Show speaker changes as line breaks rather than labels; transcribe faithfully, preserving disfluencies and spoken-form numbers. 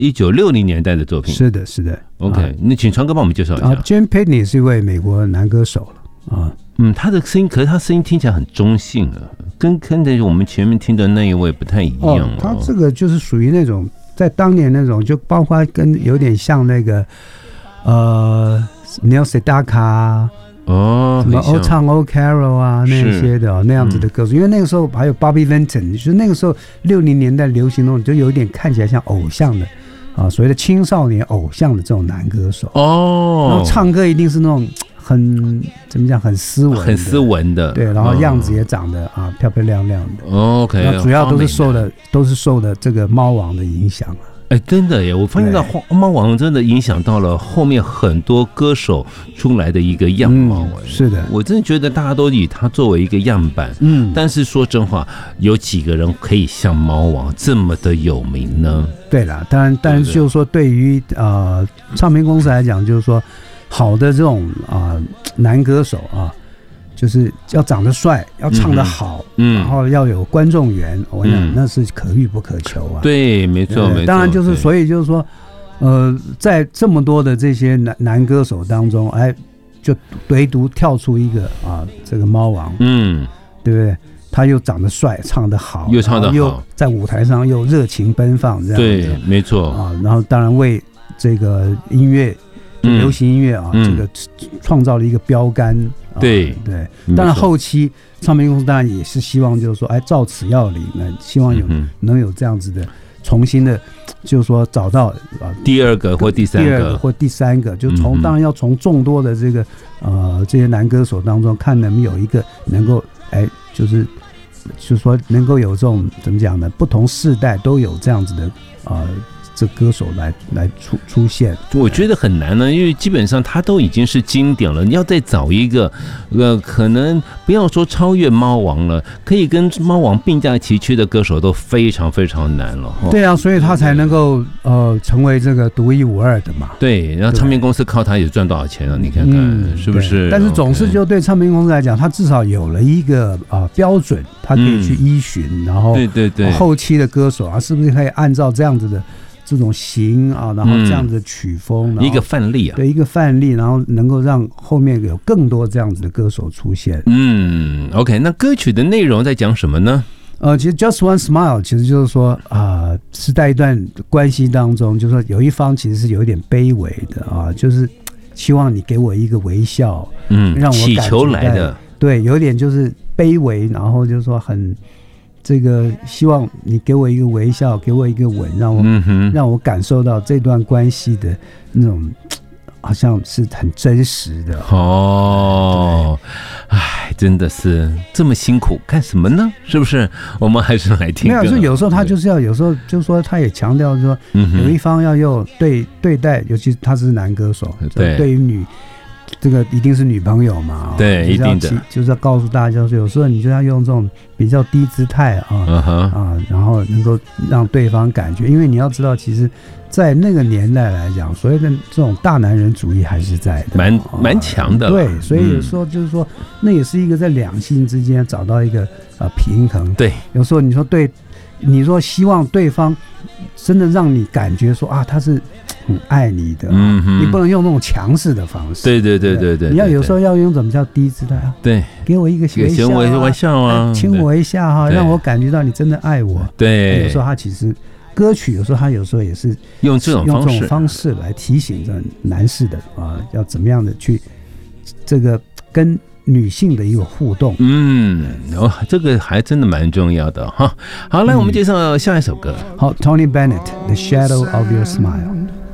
一九六零年代的作品。
是的，是的。
OK，、啊、那请传哥帮我们介绍一下。
啊 Jane Pitney 是一位美国男歌手了啊。
嗯，他的声音，可是他声音听起来很中性啊，跟跟着我们前面听的那一位不太一样、哦。
哦，他这个就是属于那种在当年那种，就包括跟有点像那个呃 Neil Sedaka。
哦，
什么欧唱欧 Carol 啊那些的、哦、那样子的歌手、嗯，因为那个时候还有 Bobby Vinton， 就是那个时候六零年代流行那种，就有一点看起来像偶像的啊，所谓的青少年偶像的这种男歌手
哦，
然后唱歌一定是那种很怎么讲，很斯文的，
很斯文的，
对，然后样子也长得、哦、啊漂漂亮亮的。
哦、OK，
那主要都是受的都是受的这个猫王的影响啊。
哎，真的耶！我发现到猫王真的影响到了后面很多歌手出来的一个样貌、嗯。
是的，
我真的觉得大家都以他作为一个样板。嗯，但是说真话，有几个人可以像猫王这么的有名呢？
对了，当然，但是就是说，对于呃唱片公司来讲，就是说，好的这种啊、呃、男歌手啊。就是要长得帅，要唱得好，嗯，然后要有观众缘，我想、嗯、那是可遇不可求啊。
对，没错，没错。
当然就是，所以就是说，呃，在这么多的这些男男歌手当中，哎，就唯独跳出一个啊，这个猫王，嗯，对不对？他又长得帅，唱得好，
又唱得好，
又在舞台上又热情奔放，这样子，
对，没错
啊。然后当然为这个音乐。流行音乐啊、嗯，这个创造了一个标杆。啊、
对
对，当然后期唱片公司当然也是希望，就是说，哎，照此要领，希望有、嗯、能有这样子的重新的，就是说找到啊
第二个或第三个，
第二个或第三个，就从、嗯、当然要从众多的这个呃这些男歌手当中，看能不能有一个能够哎，就是就是说能够有这种怎么讲呢？不同世代都有这样子的啊。呃这歌手来来出出现，
我觉得很难呢，因为基本上他都已经是经典了，你要再找一个，呃，可能不要说超越猫王了，可以跟猫王并驾齐驱的歌手都非常非常难了。
对啊，所以他才能够呃成为这个独一无二的嘛。
对，然后唱片公司靠他也赚多少钱啊？你看看、嗯、是不是？
但是总是就对唱片公司来讲，他至少有了一个啊、呃、标准，他可以去依循，嗯、然后
对对对，
后期的歌手啊，是不是可以按照这样子的？这种型啊，然后这样子的曲风，
嗯、一个范例啊，
对，一个范例，然后能够让后面有更多这样子的歌手出现。
嗯 ，OK， 那歌曲的内容在讲什么呢？
呃，其实 Just One Smile 其实就是说啊、呃，是在一段关系当中，就是说有一方其实是有一点卑微的啊，就是希望你给我一个微笑，
嗯，
让我
祈求来的，
对，有一点就是卑微，然后就是说很。这个希望你给我一个微笑，给我一个吻，让我、嗯、让我感受到这段关系的那种，好像是很真实的
哦。哎，真的是这么辛苦干什么呢？是不是？我们还是来听歌。
没有，就有时候他就是要，有时候就是说，他也强调说，有一方要用对对待，尤其他是男歌手，
对，
对于女。这个一定是女朋友嘛？
对，一定的，
就是要告诉大家，有时候你就要用这种比较低姿态啊、uh-huh. 啊，然后能够让对方感觉，因为你要知道，其实，在那个年代来讲，所谓的这种大男人主义还是在的，
蛮蛮强的、啊。
对，所以有时候就是说，嗯、那也是一个在两性之间找到一个呃平衡。
对，
有时候你说对，你说希望对方真的让你感觉说啊，他是。很爱你的、啊嗯，你不能用那种强势的方式。
对对对对 对, 对，
你要有时候要用怎么叫低姿态啊？
对，
给我一个微笑、啊，
微笑啊，
亲我一下哈、啊，让我感觉到你真的爱我。
对，
有时候他其实歌曲，有时候他有时候也是
用这种方式
用这种方式来提醒着男士的啊，要怎么样的去这个跟女性的一个互动。
嗯，哦，这个还真的蛮重要的哈。好，来、嗯、我们介绍下一首歌。
好 ，Tony Bennett，《The Shadow of Your Smile》。